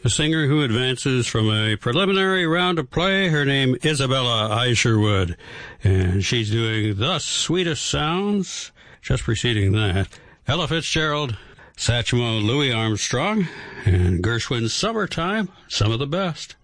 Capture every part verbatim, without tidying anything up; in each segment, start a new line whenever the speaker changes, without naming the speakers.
A singer who advances from a preliminary round of play. Her name Isabella Isherwood, and she's doing The Sweetest Sounds. Just preceding that, Ella Fitzgerald, Satchmo Louis Armstrong, and Gershwin's Summertime, some of the best.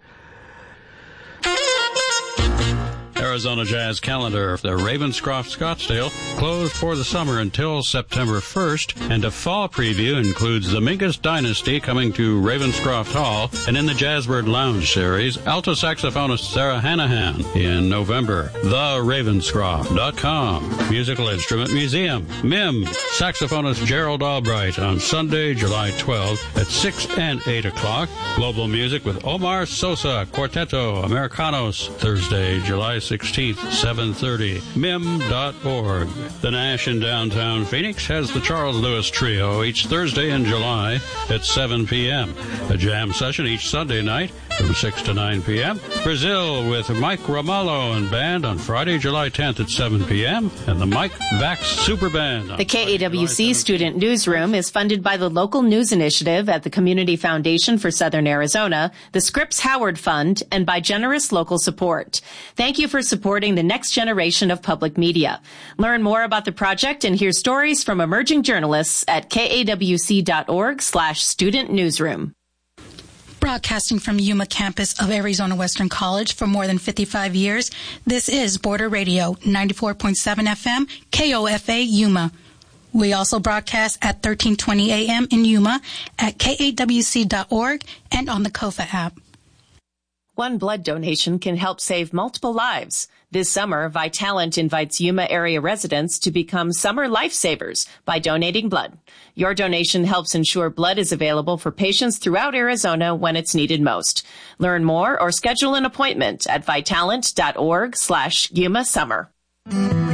Arizona Jazz Calendar. The Ravenscroft Scottsdale closed for the summer until September first, and a fall preview includes the Mingus Dynasty coming to Ravenscroft Hall, and in the Jazzbird Lounge series, alto saxophonist Sarah Hanahan in November. the ravenscroft dot com. Musical Instrument Museum. M I M. Saxophonist Gerald Albright on Sunday, July twelfth at six and eight o'clock. Global Music with Omar Sosa, Quarteto Americanos, Thursday, July sixteenth, seven thirty. M I M dot org. The Nash in downtown Phoenix has the Charles Lewis Trio each Thursday in July at seven p.m. A jam session each Sunday night from six to nine p.m. Brazil with Mike Ramallo and Band on Friday, July tenth at seven p.m. and the Mike Vax Super Band.
The K A W C Student Newsroom is funded by the Local News Initiative at the Community Foundation for Southern Arizona, the Scripps Howard Fund, and by generous local support. Thank you for supporting the next generation of public media. Learn more about the project and hear stories from emerging journalists at kawc.org slash student newsroom.
Broadcasting from Yuma campus of Arizona Western College for more than fifty-five years, this is Border Radio, ninety-four point seven F M, K O F A Yuma. We also broadcast at thirteen twenty A M in Yuma, at K A W C dot org, and on the KOFA app.
One blood donation can help save multiple lives. This summer, Vitalant invites Yuma area residents to become summer lifesavers by donating blood. Your donation helps ensure blood is available for patients throughout Arizona when it's needed most. Learn more or schedule an appointment at vitalant dot org slash Yuma Summer.